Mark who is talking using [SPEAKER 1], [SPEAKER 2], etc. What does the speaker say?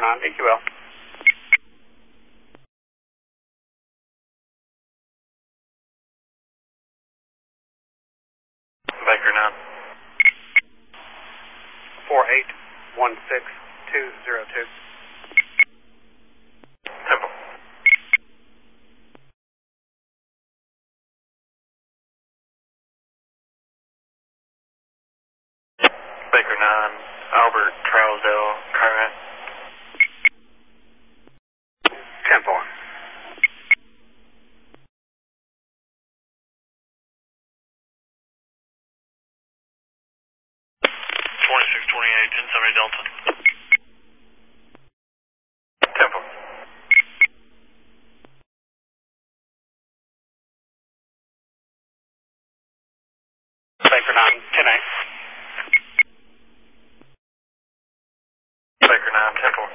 [SPEAKER 1] 9, AQL.
[SPEAKER 2] Baker 9.
[SPEAKER 1] 4816202.
[SPEAKER 2] Temple. Baker 9, Albert Trousdale, current.
[SPEAKER 1] Temple.
[SPEAKER 2] Twenty-six, 1070 Delta. Temple.
[SPEAKER 1] Baker 9, 10A.
[SPEAKER 2] Baker 9, Temple.